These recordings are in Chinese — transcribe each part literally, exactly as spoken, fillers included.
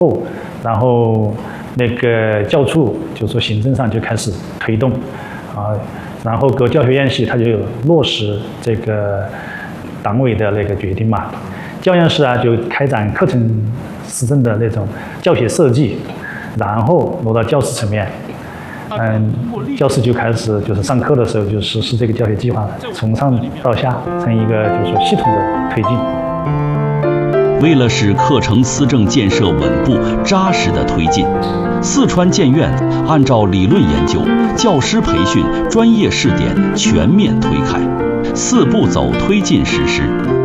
后，然后那个教处就说行政上就开始推动啊，然后各教学院系它就落实这个党委的那个决定嘛，教研室啊就开展课程施政的那种教学设计，然后落到教师层面。嗯，教师就开始就是上课的时候就实施这个教学计划，从上到下成一个就是说系统的推进。 为了使课程思政建设稳步扎实的推进，四川建院按照理论研究、教师培训、专业试点全面推开，四步走推进实施。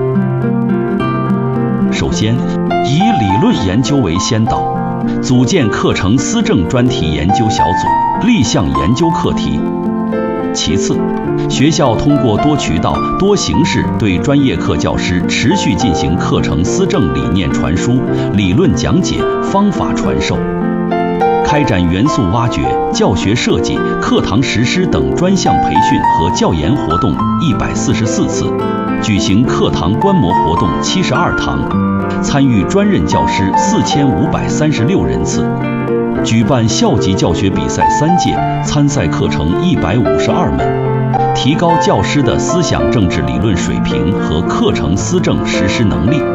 首先，以理论研究为先导，组建课程思政专题研究小组，立项研究课题。其次，学校通过多渠道、多形式对专业课教师持续进行课程思政理念传输、理论讲解、方法传授，开展元素挖掘、教学设计、课堂实施等专项培训和教研活动一百四十四次，举行课堂观摩活动七十二堂，参与专任教师四千五百三十六人次。举办校级教学比赛三届，参赛课程一百五十二门，提高教师的思想政治理论水平和课程思政实施能力。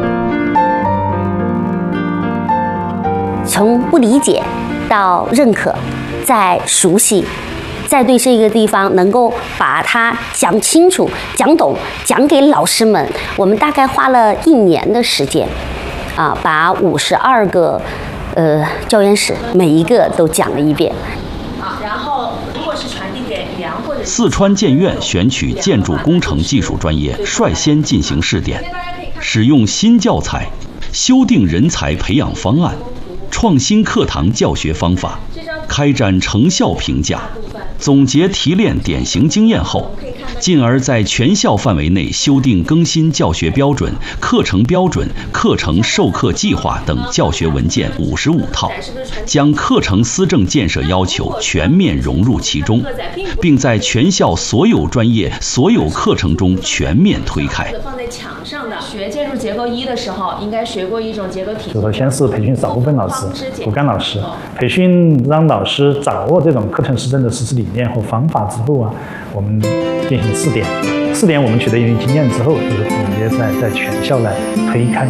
从不理解到认可，再熟悉，再对这个地方能够把它讲清楚、讲懂、讲给老师们，我们大概花了一年的时间，啊，把五十二个。呃，教研室每一个都讲了一遍。 好，然后如果是传递给梁或者四川建院选取建筑工程技术专业率先进行试点，使用新教材，修订人才培养方案，创新课堂教学方法，开展成效评价，总结提炼典型经验后，进而在全校范围内修订更新教学标准、课程标准、课程授课计划等教学文件五十五套，将课程思政建设要求全面融入其中，并在全校所有专业、所有课程中全面推开。 放在墙上的学建筑结构一的时候，应该学过一种结构体系。 就说先是培训少部分老师、骨干老师，培训让老师掌握这种课程思政的实施理念和方法之后啊，我们进行试点，试点我们取得一定经验之后，就是总结在在全校来推开。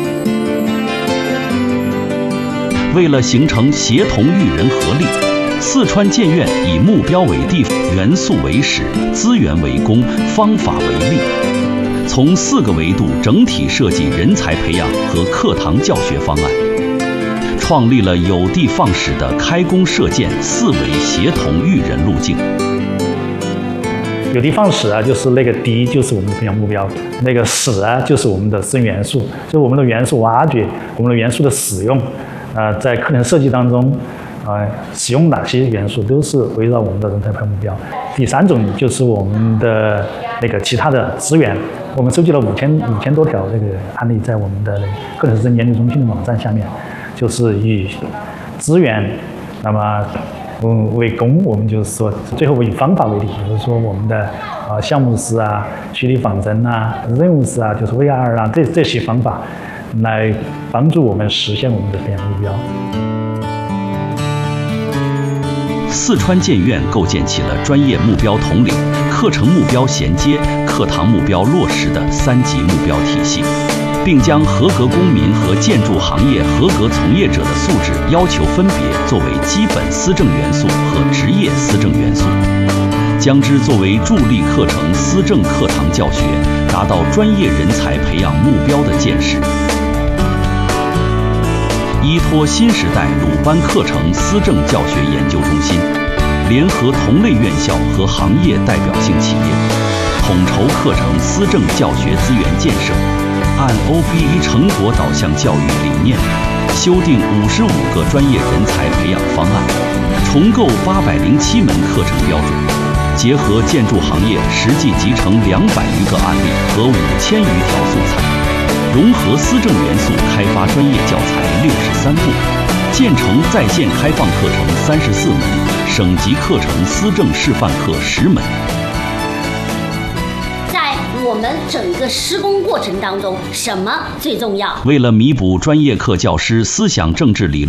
为了形成协同育人合力，四川建院以目标为地，元素为始，资源为公，方法为力，从四个维度整体设计人才培养和课堂教学方案，创立了有的放矢的开工设建四维协同育人路径。 有的放矢啊，就是那个的就是我们的培养目标，那个矢啊就是我们的资源元素，就是我们的元素挖掘，我们的元素的使用，呃，在课程设计当中，呃，使用哪些元素都是围绕我们的人才培养目标。第三种就是我们的那个其他的资源，我们收集了五千五千多条这个案例，在我们的课程实证研究中心的网站下面，就是以资源，那么。嗯，为公，我们就是说，最后以方法为例，比如说我们的啊、呃、项目式啊、虚拟仿真啊、任务式啊，就是 V R 啊，这这些方法，来帮助我们实现我们的培养目标。 四川建院构建起了专业目标统领、课程目标衔接、课堂目标落实的三级目标体系。并将合格公民和建筑行业合格从业者的素质要求分别作为基本思政元素和职业思政元素，将之作为助力课程思政课堂教学达到专业人才培养目标的建设。依托新时代鲁班课程思政教学研究中心，联合同类院校和行业代表性企业，统筹课程思政教学资源建设，按 O B E 成果导向教育理念，修订五十五个专业人才培养方案，重构八百零七门课程标准，结合建筑行业实际集成两百余个案例和五千余条素材，融合思政元素开发专业教材六十三部，建成在线开放课程三十四门，省级课程思政示范课十门。 在我们整个施工过程当中什么最重要？ 为了弥补专业课教师思想政治理论